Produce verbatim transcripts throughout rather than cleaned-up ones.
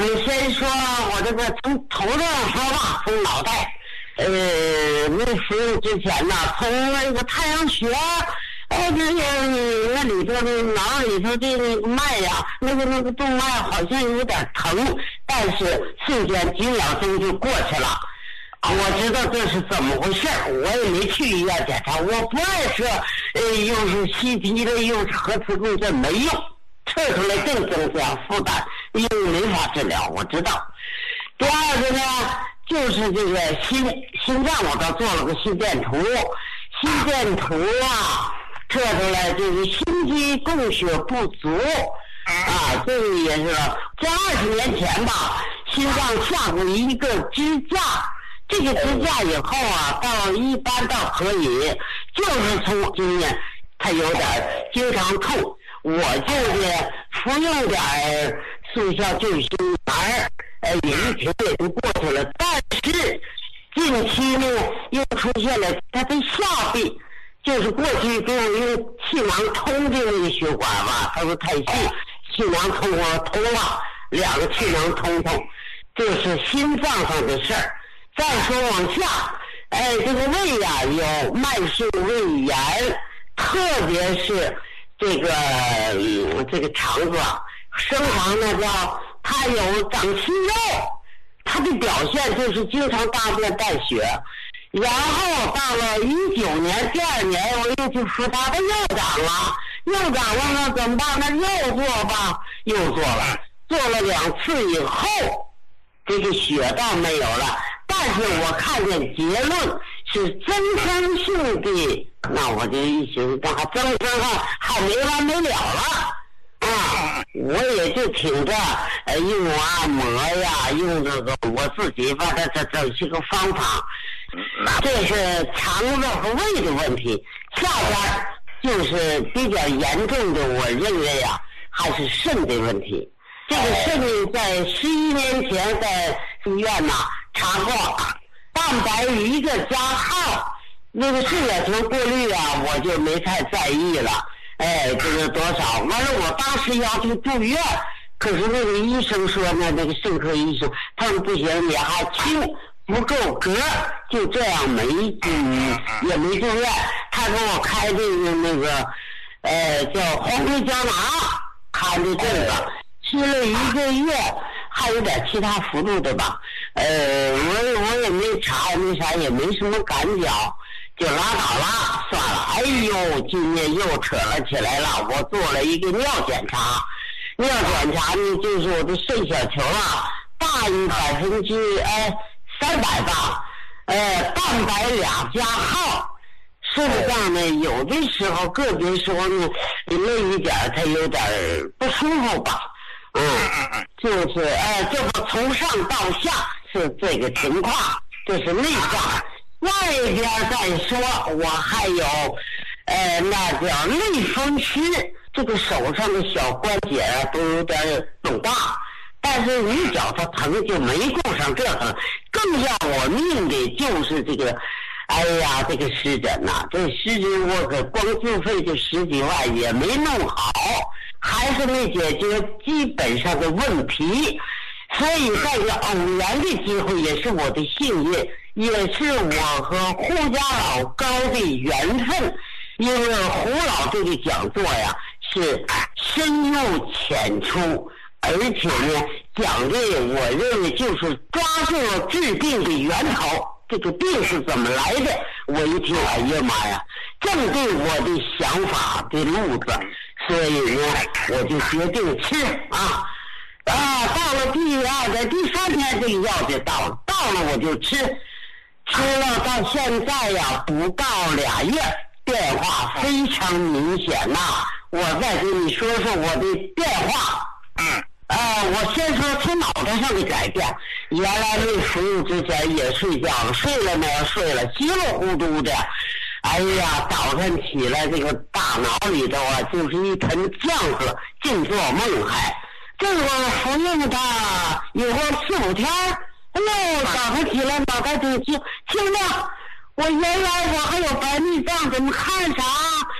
们先说我这个从头上说吧，从脑袋，呃，没服用之前呢，从那个太阳穴，哎，这个那里头的脑里头的那个脉呀，那个那个动脉好像有点疼，但是瞬间几秒钟就过去了。我知道这是怎么回事，我也没去医院检查，我不爱说，呃，又是 C T 的，又是核磁共振，没用，测出来更增加负担，因为没法治疗，我知道。第二个呢，就是这个心心脏，我倒做了个心电图，心电图啊，测出来就是心肌供血不足，啊，这个也是在二十年前吧，心脏下过一个支架。这个支架以后啊，到一般倒可以，就是从经验，它有点经常痛，我就是服用点速效救心丸，呃，也一停也就过去了。但是近期呢，又出现了它的下臂，就是过去给我用气囊通的那个血管吧，它说太细，气囊通我通了，两个气囊通通，这是心脏上的事儿。再说往下，哎，这个胃呀、啊、有慢性胃炎，特别是这个、嗯、这个肠子啊，生肠呢叫它有长息肉，它的表现就是经常大便带血。然后到了一九年第二年，我又去扶它的又长了，又长了呢怎么办呢？又做吧，又做了，做了两次以后，这个血倒没有了。但是我看见结论是增生性的，那我就一寻思，增生啊，还没完没了了啊！我也就挺着，呃，用按摩呀，用这个我自己把它这这些个方法，这是肠子和胃的问题。下边就是比较严重的，我认为啊，还是肾的问题。这个肾在十一年前在医院呐。查过蛋白一个加号，那个肾小球过滤啊，我就没太在意了。哎，这个多少？完了，我当时要求住院，可是那个医生说呢，那个肾科医生，他说不行，你还轻不够格，就这样没嗯也没住院。他给我开这个那个呃叫黄灰胶囊，看的这个吃了一个月。还有点其他幅度的吧，呃，我我也没查，也没啥，也没什么感觉，就拉倒了，算了。哎呦，今天又扯了起来了。我做了一个尿检查，尿检查呢，就是我的肾小球啊，大于百分之哎三百吧，呃，蛋白俩加号。肾脏呢，有的时候个别时候呢，累一点，它有点不舒服吧。嗯，就是哎，这不从上到下是这个情况，这是内脏。外边再说，我还有，呃，那叫类风湿，这个手上的小关节啊都有点肿大，但是一脚它疼就没顾上这个，更要我命的就是这个，哎呀，这个湿疹呐、啊，这湿疹我可光自费就十几万也没弄好。还是没解决基本上的问题，所以在这偶然的机会也是我的幸运，也是我和胡家老高的缘分。因为胡老这个讲座呀是深入浅出，而且呢讲这个我认为就是抓住了治病的源头，这个病是怎么来的。我一听，哎呀妈呀，正对我的想法的路子。所以呢，我就决定吃啊啊！到了第二个、第三天，这个药就到了，到了我就吃，吃了到现在呀，不到俩月，变化非常明显呐、啊。我再给你说说我的变化。嗯。啊，我先说从脑袋上的改变。原来没服用之前也睡觉了，睡了没有睡了，稀里糊涂的。哎呀，早晨起来这个大脑里头啊，就是一盆浆子，净做梦还。这个服用它有个四五天，哎呦，早上起来脑袋就清清亮。我原来我还有白内障，怎么看啥？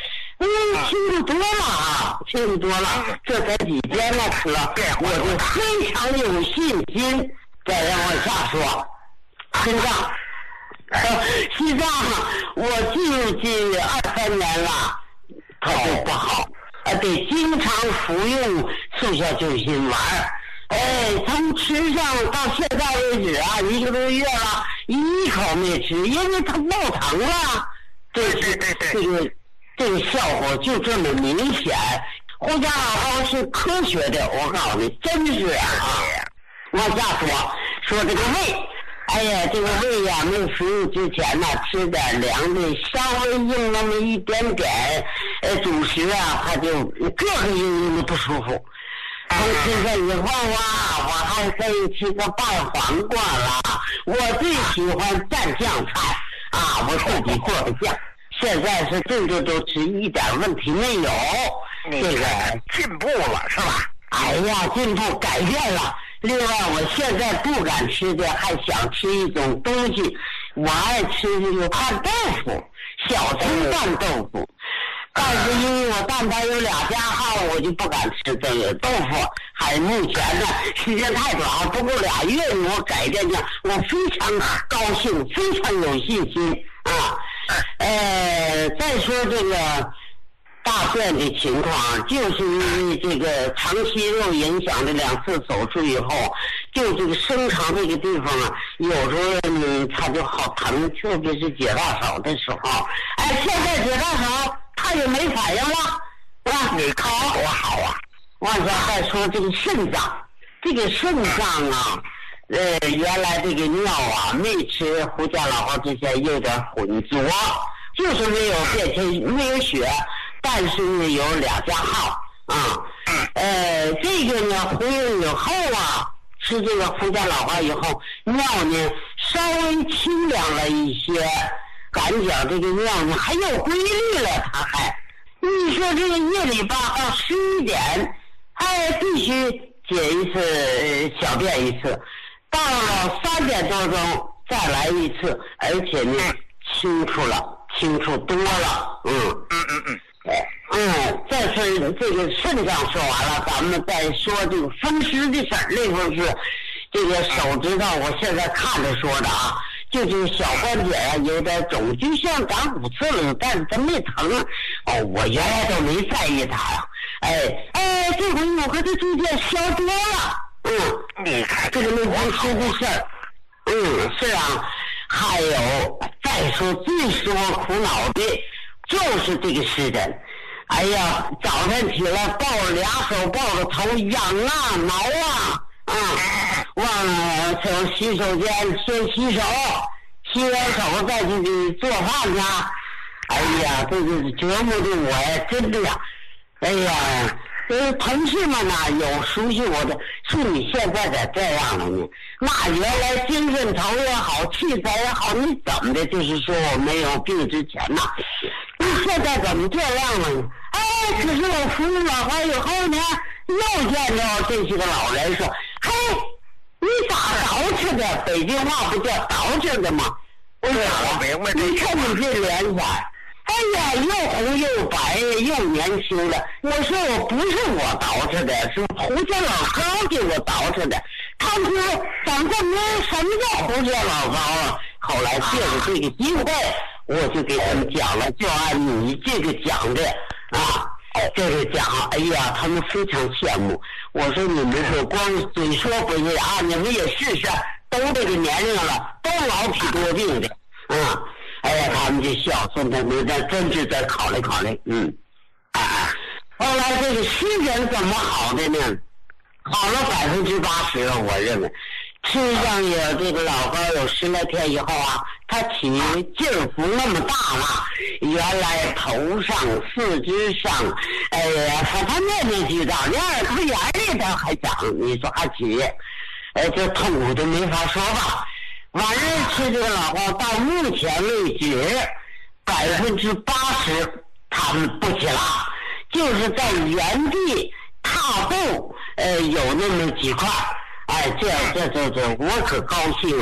嗯，清楚多了啊，清楚多了。这才几天呢，吃了，我就非常有信心。再让我下说，心脏，心脏，我进入这二三年了，它就不好，呃，得经常服用速效救心丸。哎，从吃上到现在为止啊，一个多月了，一口没吃，因为它冒疼了。这是这个这个效果就这么明显。胡家老包是科学的，我告诉你，真是啊。往下说说这个胃，哎呀，这个胃呀、啊，没服用之前呢，吃点凉的，稍微硬那么一点点，呃，主食啊，它就各个硬硬的不舒服。从吃这以后啊，我还可以吃个拌黄瓜了。我最喜欢蘸酱菜啊，我自己做的酱。现在是这个都吃一点问题没有，这个进步了是吧？ 哎呀，进步改变了。另外，我现在不敢吃的，还想吃一种东西，我爱吃这个拌豆腐，小葱拌豆腐。但是因为我蛋白有俩加号，我就不敢吃这个豆腐。还目前呢，时间太短，不够俩月，我改变了，我非常高兴，非常有信心啊。呃，再说这个大便的情况，就是因为这个肠息肉影响的两次手术以后，就这个生肠这个地方啊，有时候呢它就好疼，特别是解大手的时候。哎，现在解大手它也没反应了，啊， 你看多好啊！ 往下再说这个肾脏，这个肾脏啊，呃，原来这个尿啊，没吃胡家老话之前有点浑浊，就是没有变成没有血。但是呢，有俩加号啊，呃，这个呢，服用以后啊，吃这个胡家老话以后，尿呢稍微清凉了一些，感觉这个尿呢还有规律了，它还，你说这个夜里吧到十一点，哎，必须解一次小便一次，到了三点多钟再来一次，而且呢清楚了，清楚多了，嗯嗯嗯嗯。 嗯，再说这个肾脏说完了，咱们再说这个风湿的事儿。那会儿是这个手指头，我现在看着说的啊，就是小关节啊有点肿，就像长骨刺了，但是它没疼。哦，我原来都没在意它呀、啊。哎哎，这回我和它逐渐消多了。嗯， 你看这个没风湿的事儿。嗯，是啊。还有再说最使我苦恼的就是这个湿疹。哎呀，早晨起来抱着俩手抱着头痒啊挠啊啊！忘了从洗手间先洗手，洗完手再去做饭去。哎呀，这个折磨的我呀，真的呀！哎呀，这同事们呐，有熟悉我的，说你现在咋这样了呢？那原来精神头也好，气色也好，你怎么的？就是说我没有病之前呐，你现在怎么这样了呢？哎，可是我服用老话以后呢，又见到这些个老人说：“嘿，你咋捯饬的？北京话不叫捯饬的吗？”我说：“ 我明白。 你看你这脸色，哎呀，又红又白又年轻的。”我说：“我不是我捯饬的，是胡家老高给我捯饬的。”他说：“怎么这么什么叫胡家老高啊？”后来借着这个机会，我就给他们讲了，就按你这个讲的。啊，这个讲，哎呀，他们非常羡慕。我说你们是光嘴说不行啊，你们也试试，都这个年龄了，都老体多病的，嗯，哎呀，他们就笑，说他们这真是在考虑考虑，嗯，啊，后来这个湿疹怎么好的呢？好了百分之八十了，我认为。吃上有这个老高有十来天以后啊，他起劲儿不那么大了，原来头上四肢上哎呀方方面面巨大，连耳朵眼里头还长，你说还起，呃这痛苦都没法说吧。晚上吃这个老高到目前为止百分之八十他们不起了，就是在原地踏步呃有那么几块。哎，这这这这，我可高兴啊！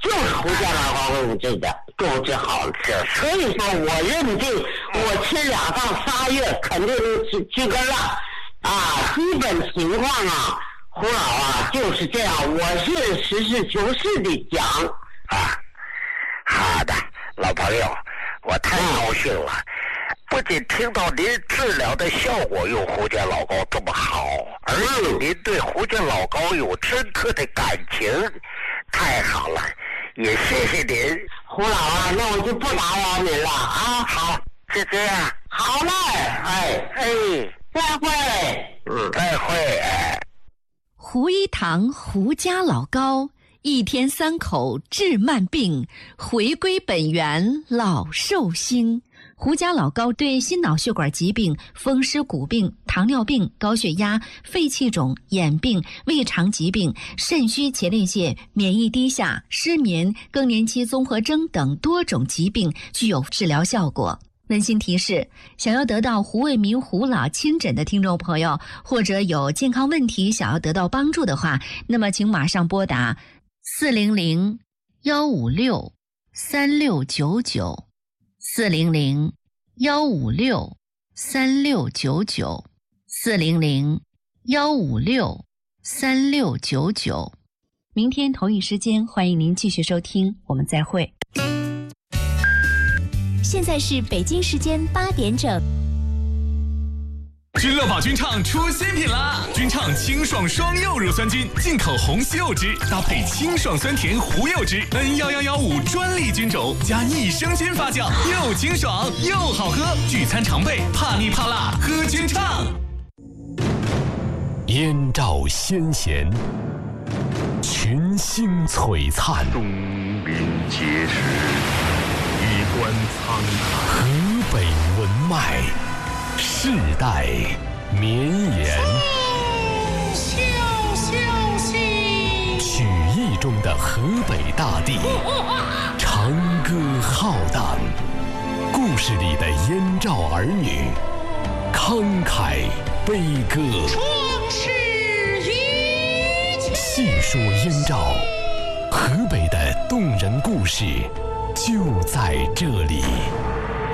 就是胡家老高给我治的，给我治好了。所以说我认定我吃两到仨月肯定是居根了啊，基本情况啊，胡老啊就是这样，我是实事求是的讲啊。好的，老朋友，我太高兴了。嗯，不仅听到您治疗的效果用胡家老高这么好，而且您对胡家老高有深刻的感情，太好了，也谢谢您。 胡老啊，那我就不打扰您了啊。 好，就这样。 好嘞，哎哎， 再会。 嗯，再会。哎， 胡一堂胡家老高，一天三口治慢病，回归本源老寿星。胡家老高对心脑血管疾病、风湿骨病、糖尿病、高血压、肺气肿、眼病、胃肠疾病、肾虚前列腺、免疫低下、失眠、更年期综合征等多种疾病具有治疗效果。温馨提示：想要得到胡卫民胡老亲诊的听众朋友，或者有健康问题想要得到帮助的话，那么请马上拨打四零零幺五六三六九九。四零零幺五六三六九九，四零零幺五六三六九九。明天同一时间，欢迎您继续收听，我们再会。 现在是北京时间八点整。 君乐宝君畅出新品啦！君畅清爽双柚乳酸菌，进口红西柚汁搭配清爽酸甜胡柚汁 N 一一一五专利菌种加益生菌发酵，又清爽又好喝，聚餐常备，怕腻怕辣喝君畅。 燕赵先贤，群星璀璨， 东临碣石，衣冠苍苍， 河北文脉，世代绵延。 笑笑兮， 曲艺中的河北大地，长歌浩荡，故事里的燕赵儿女，慷慨悲歌。 壮士一去， 细说燕赵，河北的动人故事就在这里。